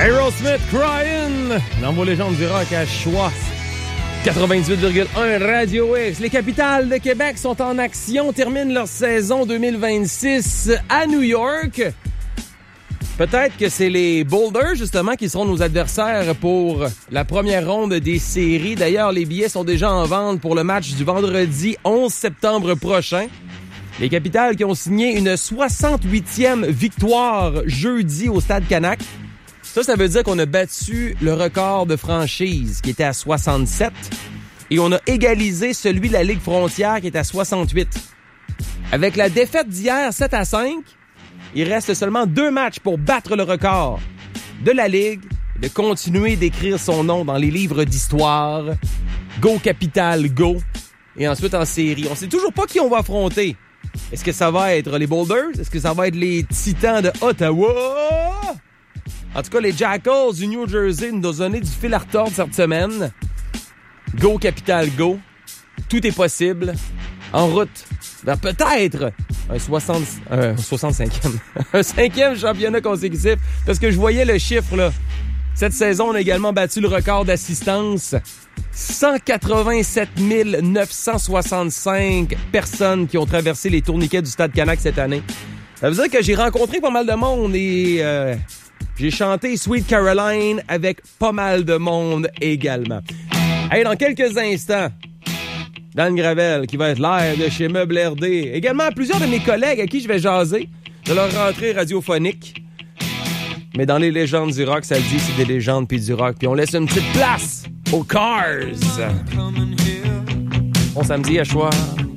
Aerosmith, Crying, dans vos légendes du rock à choix. 98,1 Radio X. Les capitales de Québec sont en action, terminent leur saison 2026 à New York. Peut-être que c'est les Boulders, justement, qui seront nos adversaires pour la première ronde des séries. D'ailleurs, les billets sont déjà en vente pour le match du vendredi 11 septembre prochain. Les capitales qui ont signé une 68e victoire jeudi au Stade Canac. Ça veut dire qu'on a battu le record de franchise qui était à 67 et on a égalisé celui de la Ligue Frontière qui est à 68. Avec la défaite d'hier 7-5, il reste seulement 2 matchs pour battre le record de la Ligue et de continuer d'écrire son nom dans les livres d'histoire. Go Capital, go! Et ensuite en série. On sait toujours pas qui on va affronter. Est-ce que ça va être les Boulders? Est-ce que ça va être les Titans de Ottawa? En tout cas, les Jackals du New Jersey nous ont donné du fil à retordre cette semaine. Go Capital, go! Tout est possible. En route vers peut-être un 65e. un 5e championnat consécutif. Parce que je voyais le chiffre, là. Cette saison, on a également battu le record d'assistance. 187 965 personnes qui ont traversé les tourniquets du Stade Canac cette année. Ça veut dire que j'ai rencontré pas mal de monde et j'ai chanté Sweet Caroline avec pas mal de monde également. Hey, dans quelques instants, Dan Gravel qui va être live de chez Meubles RD. Également plusieurs de mes collègues à qui je vais jaser de leur rentrée radiophonique. Mais dans les légendes du rock, ça le dit, c'est des légendes puis du rock. Puis on laisse une petite place aux Cars. Bon samedi à choix.